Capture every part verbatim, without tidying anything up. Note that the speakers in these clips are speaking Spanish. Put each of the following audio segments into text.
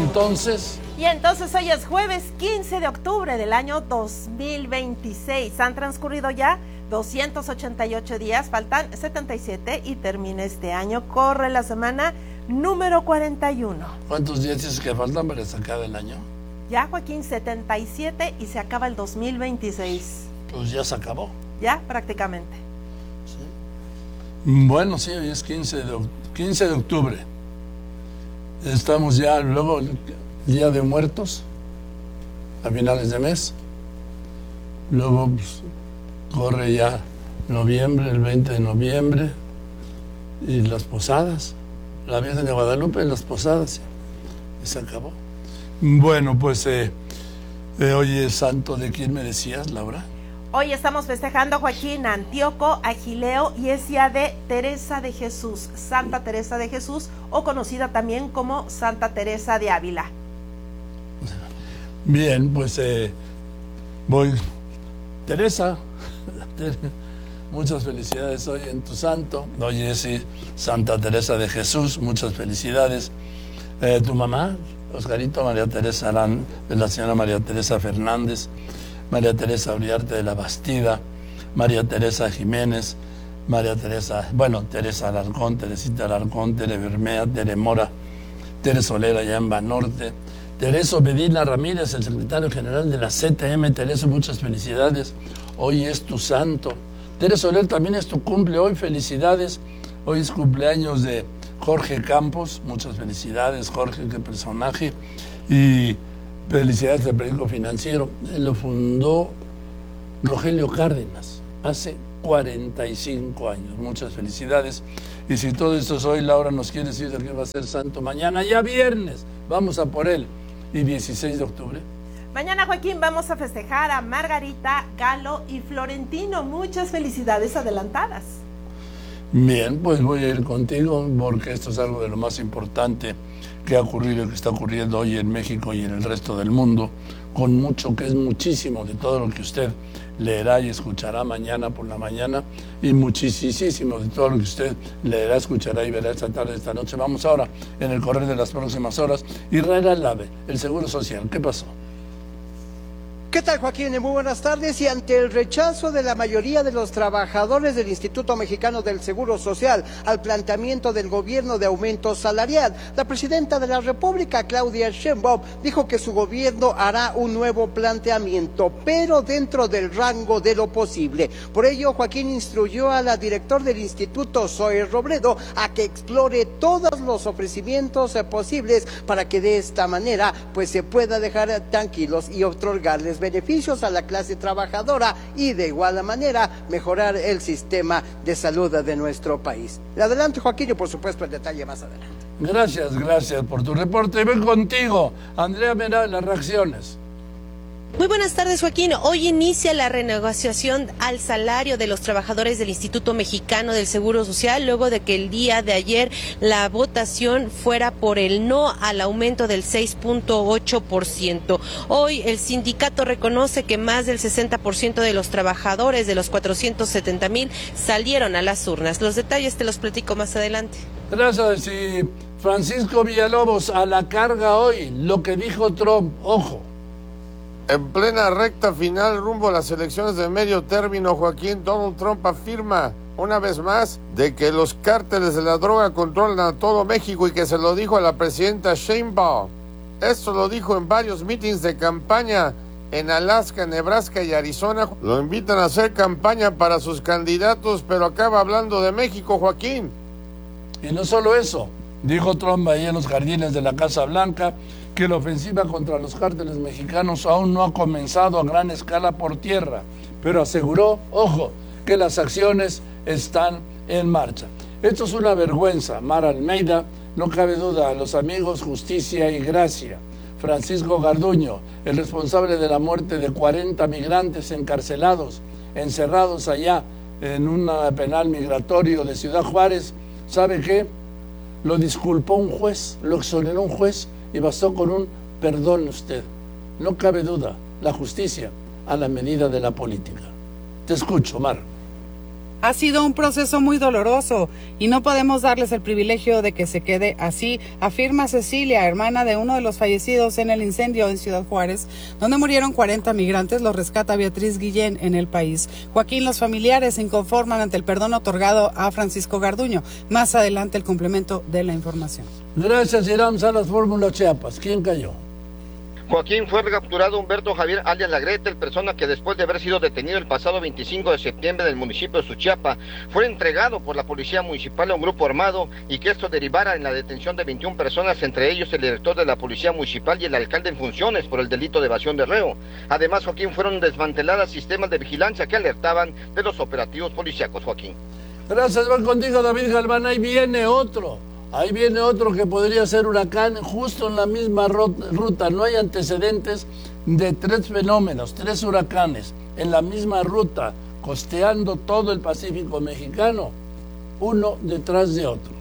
entonces... Y entonces hoy es jueves quince de octubre del año dos mil veintiséis. Han transcurrido ya doscientos ochenta y ocho días, faltan setenta y siete y termina este año. Corre la semana número cuarenta y uno. ¿Cuántos días dices que faltan para sacar el año? Ya, Joaquín, setenta y siete y se acaba el dos mil veintiséis. Pues ya se acabó. Ya, prácticamente. Sí. Bueno, sí, hoy es quince de octubre. Estamos ya luego... Día de Muertos, a finales de mes. Luego pues, corre ya noviembre, el veinte de noviembre, y las posadas. La Virgen de Guadalupe y las posadas. Y se acabó. Bueno, pues eh, eh, hoy es santo de quién me decías, Laura. Hoy estamos festejando, Joaquín, Antíoco, Agileo, y es día de Teresa de Jesús, Santa Teresa de Jesús, o conocida también como Santa Teresa de Ávila. Bien, pues eh, voy. Teresa, muchas felicidades hoy en tu santo. Hoy es sí, Santa Teresa de Jesús, muchas felicidades. Eh, tu mamá, Oscarito, María Teresa Arán, de la señora María Teresa Fernández, María Teresa Uriarte de la Bastida, María Teresa Jiménez, María Teresa, bueno, Teresa Alarcón, Teresita Alarcón, Tere Bermea, Tere Mora, Tere Solera, allá en Banorte. Tereso Medina Ramírez, el secretario general de la C T M. Tereso, muchas felicidades. Hoy es tu santo. Tereso Soler, también es tu cumple hoy. Felicidades. Hoy es cumpleaños de Jorge Campos. Muchas felicidades, Jorge, qué personaje. Y felicidades al periódico Financiero. Él lo fundó Rogelio Cárdenas hace cuarenta y cinco años. Muchas felicidades. Y si todo esto es hoy, Laura, nos quiere decir que va a ser santo mañana, ya viernes. Vamos a por él. Y dieciséis de octubre. Mañana, Joaquín, vamos a festejar a Margarita, Galo y Florentino. Muchas felicidades adelantadas. Bien, pues voy a ir contigo porque esto es algo de lo más importante que ha ocurrido y que está ocurriendo hoy en México y en el resto del mundo, con mucho, que es muchísimo de todo lo que usted leerá y escuchará mañana por la mañana, y muchísimo de todo lo que usted leerá, escuchará y verá esta tarde, esta noche. Vamos ahora, en el correr de las próximas horas, Israel Alave, el Seguro Social. ¿Qué pasó? ¿Qué tal, Joaquín? Muy buenas tardes. Y ante el rechazo de la mayoría de los trabajadores del Instituto Mexicano del Seguro Social al planteamiento del gobierno de aumento salarial, la presidenta de la República, Claudia Sheinbaum, dijo que su gobierno hará un nuevo planteamiento, pero dentro del rango de lo posible. Por ello, Joaquín instruyó a la directora del instituto, Zoe Robledo, a que explore todos los ofrecimientos posibles para que de esta manera pues se pueda dejar tranquilos y otorgarles beneficios a la clase trabajadora y de igual manera mejorar el sistema de salud de nuestro país. Adelante, Joaquín, y por supuesto el detalle más adelante. Gracias, gracias por tu reporte. Y voy contigo, Andrea Mera, las reacciones. Muy buenas tardes, Joaquín. Hoy inicia la renegociación al salario de los trabajadores del Instituto Mexicano del Seguro Social, luego de que el día de ayer la votación fuera por el no al aumento del seis punto ocho por ciento. Hoy el sindicato reconoce que más del sesenta por ciento de los trabajadores de los cuatrocientos setenta mil salieron a las urnas. Los detalles te los platico más adelante. Gracias. Y Francisco Villalobos, a la carga hoy, lo que dijo Trump, ojo. En plena recta final rumbo a las elecciones de medio término, Joaquín, Donald Trump afirma una vez más de que los cárteles de la droga controlan a todo México y que se lo dijo a la presidenta Sheinbaum. Esto lo dijo en varios mítines de campaña en Alaska, Nebraska y Arizona. Lo invitan a hacer campaña para sus candidatos, pero acaba hablando de México, Joaquín. Y no solo eso, dijo Trump ahí en los jardines de la Casa Blanca, que la ofensiva contra los cárteles mexicanos aún no ha comenzado a gran escala por tierra, pero aseguró, ojo, que las acciones están en marcha. Esto es una vergüenza. Mara Almeida, no cabe duda, a los amigos Justicia y Gracia. Francisco Garduño, el responsable de la muerte de cuarenta migrantes encarcelados, encerrados allá en un penal migratorio de Ciudad Juárez, ¿sabe qué? Lo disculpó un juez, lo exoneró un juez, y bastó con un perdón usted. No cabe duda, la justicia a la medida de la política. Te escucho, Mar. Ha sido un proceso muy doloroso y no podemos darles el privilegio de que se quede así, afirma Cecilia, hermana de uno de los fallecidos en el incendio en Ciudad Juárez, donde murieron cuarenta migrantes. Los rescata Beatriz Guillén en El País. Joaquín, los familiares se inconforman ante el perdón otorgado a Francisco Garduño. Más adelante el complemento de la información. Gracias, Irán Salas, Fórmula Chiapas. ¿Quién cayó? Joaquín, fue recapturado Humberto Javier alias La Gretel, persona que después de haber sido detenido el pasado veinticinco de septiembre del municipio de Suchiapa, fue entregado por la policía municipal a un grupo armado y que esto derivara en la detención de veintiuna personas, entre ellos el director de la policía municipal y el alcalde en funciones por el delito de evasión de reo. Además, Joaquín, fueron desmanteladas sistemas de vigilancia que alertaban de los operativos policíacos, Joaquín. Gracias, van contigo, David Galván. Ahí viene otro. Ahí viene otro que podría ser huracán justo en la misma ruta. No hay antecedentes de tres fenómenos, tres huracanes en la misma ruta, costeando todo el Pacífico mexicano, uno detrás de otro.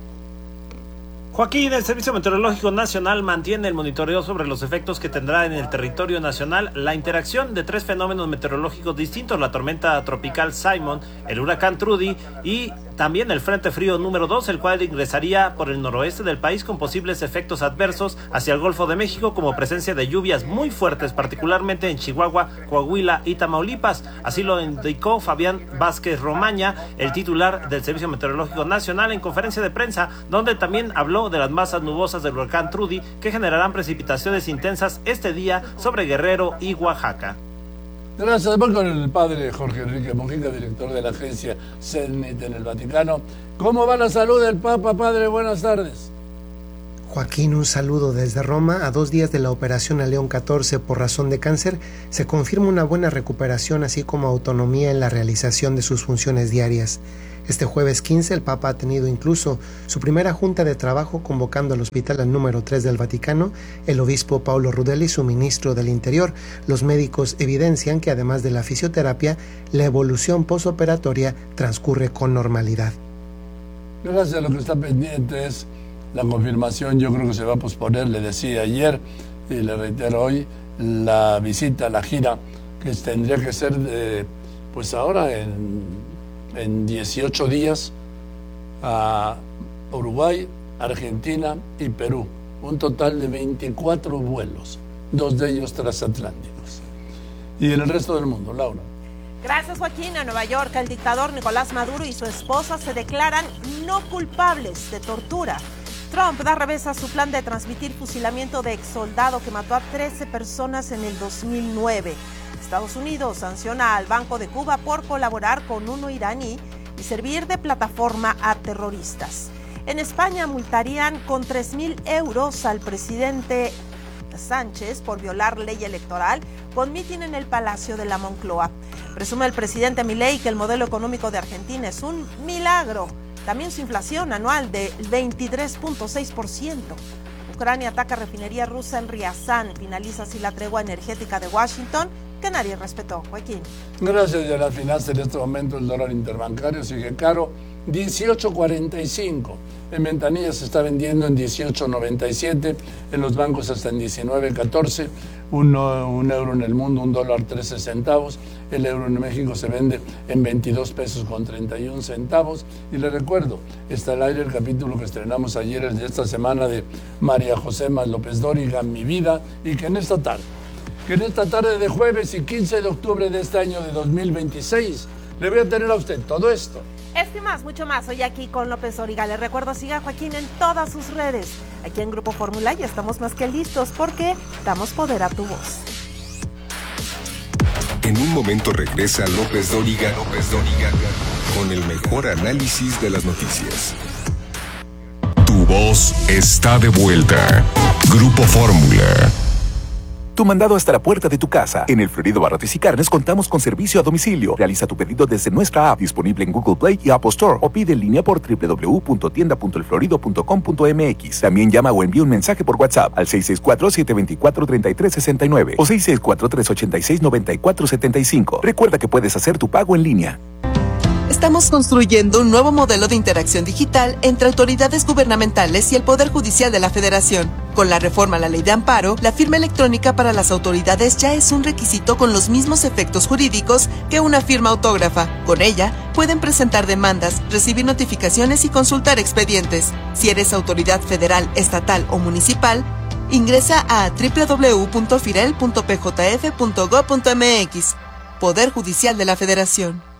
Joaquín, el Servicio Meteorológico Nacional mantiene el monitoreo sobre los efectos que tendrá en el territorio nacional la interacción de tres fenómenos meteorológicos distintos: la tormenta tropical Simon, el huracán Trudy y también el Frente Frío número dos, el cual ingresaría por el noroeste del país con posibles efectos adversos hacia el Golfo de México, como presencia de lluvias muy fuertes, particularmente en Chihuahua, Coahuila y Tamaulipas. Así lo indicó Fabián Vázquez Romaña, el titular del Servicio Meteorológico Nacional, en conferencia de prensa, donde también habló de las masas nubosas del huracán Trudy que generarán precipitaciones intensas este día sobre Guerrero y Oaxaca. Gracias. Voy con el padre Jorge Enrique Mojica, director de la agencia CENIT en el Vaticano. ¿Cómo va la salud del Papa, padre? Buenas tardes. Joaquín, un saludo desde Roma. A dos días de la operación a León catorce por razón de cáncer, se confirma una buena recuperación, así como autonomía en la realización de sus funciones diarias. Este jueves quince, el Papa ha tenido incluso su primera junta de trabajo, convocando al hospital al número tres del Vaticano, el obispo Paulo Rudelli, su ministro del Interior. Los médicos evidencian que además de la fisioterapia, la evolución posoperatoria transcurre con normalidad. Gracias. Lo que está pendiente es la confirmación. Yo creo que se va a posponer, le decía ayer y le reitero hoy, la visita, la gira que tendría que ser de, pues ahora en... en dieciocho días a Uruguay, Argentina y Perú. Un total de veinticuatro vuelos, dos de ellos transatlánticos. Y en el resto del mundo, Laura. Gracias, Joaquín. En Nueva York, el dictador Nicolás Maduro y su esposa se declaran no culpables de tortura. Trump da revés a su plan de transmitir fusilamiento de exsoldado que mató a trece personas en el dos mil nueve. Estados Unidos sanciona al Banco de Cuba por colaborar con uno iraní y servir de plataforma a terroristas. En España multarían con tres mil euros al presidente Sánchez por violar ley electoral con mitin en el Palacio de la Moncloa. Presume el presidente Milei que el modelo económico de Argentina es un milagro. También su inflación anual de veintitrés punto seis por ciento. Ucrania ataca refinería rusa en Riazán. Finaliza así la tregua energética de Washington, que nadie respetó. Joaquín. Gracias. Y a las finanzas, en este momento el dólar interbancario sigue caro, dieciocho cuarenta y cinco. En ventanilla se está vendiendo en dieciocho noventa y siete, en los bancos hasta en diecinueve catorce, un, un euro en el mundo, un dólar trece centavos, el euro en México se vende en veintidós pesos con treinta y un centavos. Y les recuerdo, está al aire el capítulo que estrenamos ayer, el de esta semana, de María José López Dóriga, Mi Vida, y que en esta tarde, que en esta tarde de jueves y quince de octubre de este año de dos mil veintiséis, le voy a tener a usted todo esto. Este y más, mucho más, hoy aquí con López Dóriga. Les recuerdo, siga a Joaquín en todas sus redes. Aquí en Grupo Fórmula ya estamos más que listos porque damos poder a tu voz. En un momento regresa López Dóriga, López Dóriga, con el mejor análisis de las noticias. Tu voz está de vuelta. Grupo Fórmula. Tu mandado hasta la puerta de tu casa. En el Florido Barrotes y Carnes contamos con servicio a domicilio. Realiza tu pedido desde nuestra app, disponible en Google Play y Apple Store, o pide en línea por doble u doble u doble u punto tienda punto el florido punto com punto m x. También llama o envía un mensaje por WhatsApp al seis seis cuatro, siete dos cuatro, tres tres seis nueve o seis seis cuatro, tres ocho seis, nueve cuatro siete cinco. Recuerda que puedes hacer tu pago en línea. Estamos construyendo un nuevo modelo de interacción digital entre autoridades gubernamentales y el Poder Judicial de la Federación. Con la reforma a la Ley de Amparo, la firma electrónica para las autoridades ya es un requisito con los mismos efectos jurídicos que una firma autógrafa. Con ella, pueden presentar demandas, recibir notificaciones y consultar expedientes. Si eres autoridad federal, estatal o municipal, ingresa a doble u doble u doble u punto firel punto p j f punto gob punto m x. Poder Judicial de la Federación.